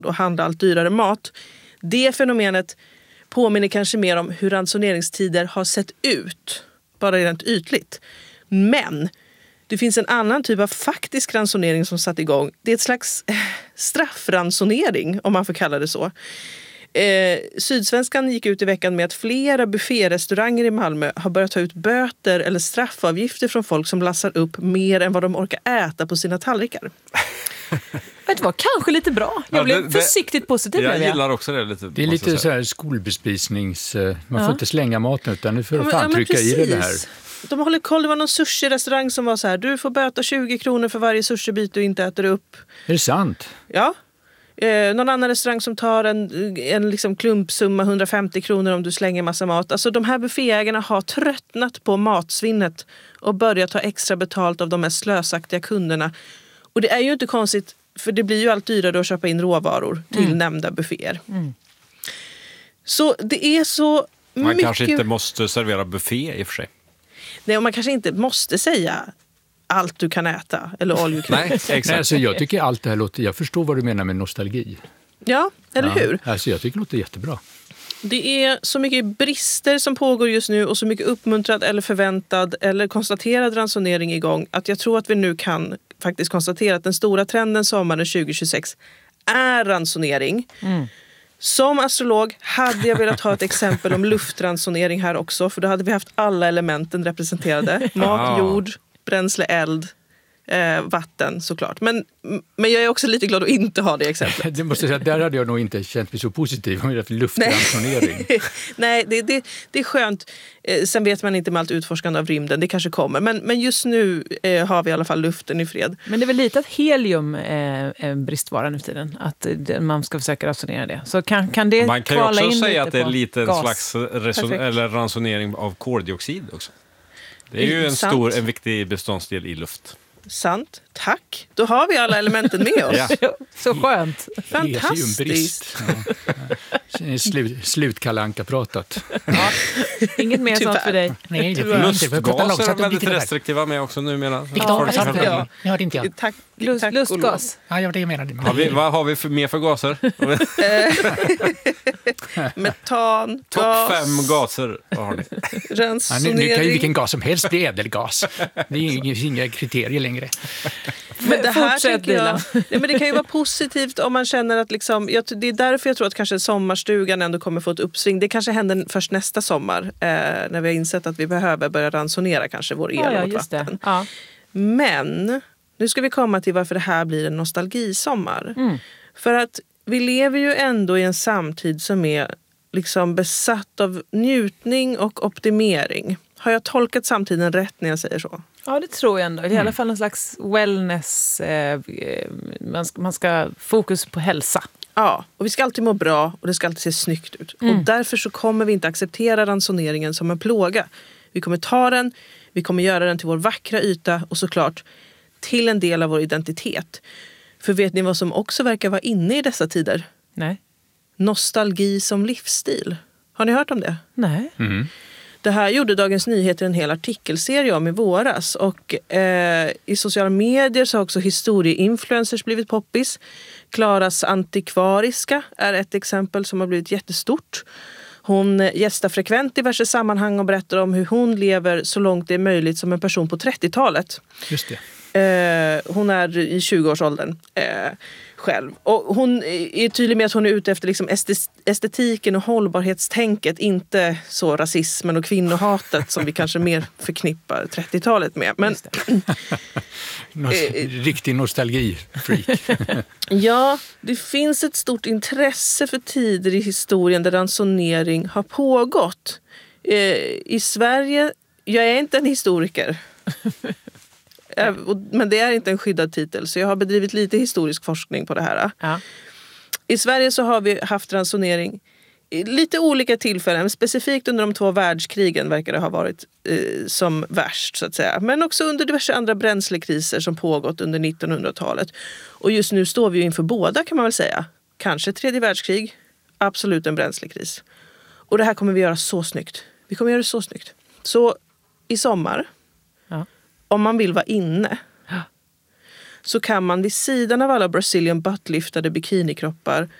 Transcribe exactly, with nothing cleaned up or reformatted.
och handla allt dyrare mat. Det fenomenet påminner kanske mer om hur ransoneringstider har sett ut, bara rent ytligt. Men det finns en annan typ av faktisk ransonering som satt igång. Det är ett slags straffransonering, om man får kalla det så. Eh, Sydsvenskan gick ut i veckan med att flera bufférestauranger i Malmö har börjat ta ut böter eller straffavgifter från folk som lassar upp mer än vad de orkar äta på sina tallrikar. Det var kanske lite bra. Jag ja, blev det, försiktigt positiv. Jag gillar också det lite. Det är lite så här skolbespisnings... Man ja. får inte slänga maten utan nu får ja, du fan ja, trycka precis. i det här. De håller koll. Det var någon sushi-restaurang som var så här: du får böta tjugo kronor för varje sushi-bit du inte äter upp. Är det sant? Ja. Eh, någon annan restaurang som tar en, en liksom klumpsumma hundrafemtio kronor om du slänger massa mat. Alltså de här bufféägarna har tröttnat på matsvinnet och börjat ta extra betalt av de mest slösaktiga kunderna. Och det är ju inte konstigt, för det blir ju allt dyrare att köpa in råvaror till mm. nämnda bufféer. Mm. Så det är så man mycket... kanske inte måste servera buffé i och för sig. Nej, och man kanske inte måste säga allt du kan äta eller all you can. Nej, exakt. Nej, alltså jag tycker allt det här låter... Jag förstår vad du menar med nostalgi. Ja, eller ja, hur? Alltså jag tycker det låter jättebra. Det är så mycket brister som pågår just nu och så mycket uppmuntrad eller förväntad eller konstaterad ransonering igång att jag tror att vi nu kan faktiskt konstatera att den stora trenden sommaren tjugo tjugosex är ransonering. Mm. Som astrolog hade jag velat ha ett exempel om luftransonering här också, för då hade vi haft alla elementen representerade. Mat, jord, bränsle, eld, eh, vatten såklart. Men, men jag är också lite glad att inte ha det exemplet. Det måste säga, där hade jag nog inte känt mig så positiv om luftransonering. Nej, Nej det, det, det är skönt. Eh, sen vet man inte med allt utforskande av rymden, det kanske kommer. Men, men just nu eh, har vi i alla fall luften i fred. Men det är väl lite att helium är en bristvara nu för tiden. Att man ska försöka ransonera det. Så kan, kan det man kan ju också in säga att det är på lite en gas. slags reson- eller ransonering av koldioxid också. Det är ju en Sant. stor, en viktig beståndsdel i luft. Sant, tack. Då har vi alla elementen med oss. Ja. Så skönt. Fantastiskt. Ja. Slut, slut Kalle Anka-pratat. Ja. Inget mer sånt för dig. Nej, det lustgas är de väldigt restriktiva med också numera. Ja, ja, ja, det inte jag. Tack, Lust, tack lustgas. Ja, jag det jag menade. Har vi, vad har vi för, mer för gaser? Metan, Topp gas, fem gaser. Vad har ni? ransonering. Ja, nu, nu kan ju vilken gas som helst bli ädelgas. Det är inga, inga kriterier längre. Men det här Fortsätt, tänker jag, nej, men det kan ju vara positivt om man känner att liksom, jag, det är därför jag tror att kanske sommarstugan ändå kommer få ett uppsving. Det kanske händer först nästa sommar eh, när vi har insett att vi behöver börja ransonera kanske vår el Ja, ja, och just vatten. det. Ja. Men nu ska vi komma till varför det här blir en nostalgisommar. Mm. För att vi lever ju ändå i en samtid som är liksom besatt av njutning och optimering. Har jag tolkat samtiden rätt när jag säger så? Ja, det tror jag ändå. I alla fall en slags wellness. Eh, man, ska, man ska fokus på hälsa. Ja, och vi ska alltid må bra och det ska alltid se snyggt ut. Mm. Och därför så kommer vi inte acceptera ransoneringen som en plåga. Vi kommer ta den, vi kommer göra den till vår vackra yta och såklart till en del av vår identitet. För vet ni vad som också verkar vara inne i dessa tider? Nej. Nostalgi som livsstil. Har ni hört om det? Nej. Mm. Det här gjorde Dagens Nyheter en hel artikelserie om i våras. Och eh, i sociala medier så har också historieinfluencers blivit poppis. Klaras antikvariska är ett exempel som har blivit jättestort. Hon gästar frekvent i diverse sammanhang och berättar om hur hon lever så långt det är möjligt som en person på trettiotalet. Just det. Eh, hon är i tjugoårsåldern eh, själv. Och hon är tydlig med att hon är ute efter liksom estetiken och hållbarhetstänket, inte så rasismen och kvinnohatet som vi kanske mer förknippar trettiotalet med. Men, Nost- riktig nostalgi-freak. ja, det finns ett stort intresse för tider i historien där ransonering har pågått. Eh, I Sverige, jag är inte en historiker. Men det är inte en skyddad titel, så jag har bedrivit lite historisk forskning på det här. Ja. I Sverige så har vi haft ransonering i lite olika tillfällen. Specifikt under de två världskrigen verkar det ha varit eh, som värst så att säga. Men också under diverse andra bränslekriser som pågått under nittonhundratalet. Och just nu står vi ju inför båda kan man väl säga. Kanske tredje världskrig, absolut en bränslekris. Och det här kommer vi göra så snyggt. Vi kommer göra det så snyggt. Så i sommar... Ja. Om man vill vara inne så kan man vid sidan av alla Brazilian butt-liftade bikinikroppar